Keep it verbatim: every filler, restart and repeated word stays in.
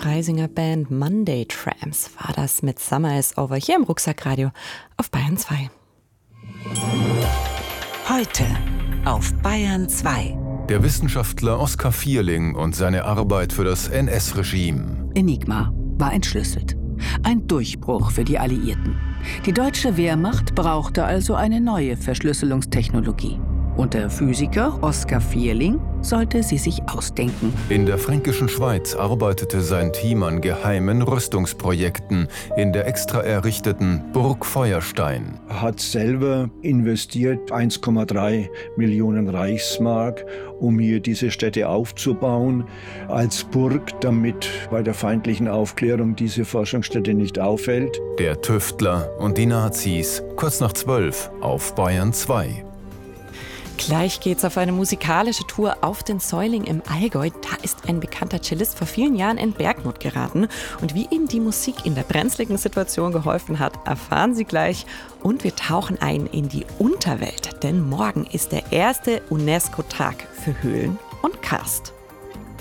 Freisinger Band Monday Tramps war das mit Summer is Over hier im Rucksackradio auf Bayern zwei. Heute auf Bayern zwei. Der Wissenschaftler Oskar Vierling und seine Arbeit für das N S-Regime. Enigma war entschlüsselt. Ein Durchbruch für die Alliierten. Die deutsche Wehrmacht brauchte also eine neue Verschlüsselungstechnologie. Und der Physiker Oskar Vierling sollte sie sich ausdenken. In der fränkischen Schweiz arbeitete sein Team an geheimen Rüstungsprojekten in der extra errichteten Burg Feuerstein. Er hat selber investiert eins Komma drei Millionen Reichsmark, um hier diese Städte aufzubauen als Burg, damit bei der feindlichen Aufklärung diese Forschungsstätte nicht auffällt. Der Tüftler und die Nazis, kurz nach zwölf auf Bayern zwei. Gleich geht's auf eine musikalische Tour auf den Säuling im Allgäu. Da ist ein bekannter Cellist vor vielen Jahren in Bergnot geraten. Und wie ihm die Musik in der brenzligen Situation geholfen hat, erfahren Sie gleich. Und wir tauchen ein in die Unterwelt. Denn morgen ist der erste UNESCO-Tag für Höhlen und Karst.